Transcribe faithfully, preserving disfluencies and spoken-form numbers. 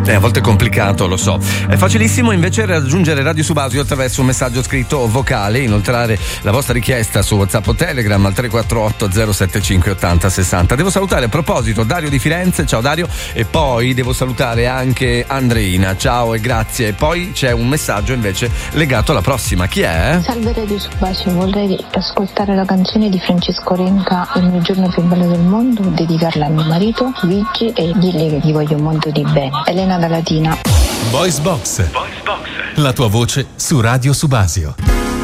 Eh, a volte è complicato, lo so. È facilissimo invece raggiungere Radio Subasio attraverso un messaggio scritto o vocale, inoltrare la vostra richiesta su WhatsApp o Telegram al tre quattro otto zero sette cinque ottanta sessanta. Devo salutare a proposito Dario di Firenze, ciao Dario, e poi devo salutare anche Andreina, ciao e grazie. E poi c'è un messaggio invece legato alla prossima, chi è? Salve Radio Subasio, vorrei ascoltare la canzone di Francesco Renca, Il mio giorno più bello del mondo, dedicarla a mio marito Luigi e dirgli che gli voglio un mondo di bene. Elena da Latina. Voice Box, Voice Box, la tua voce su Radio Subasio.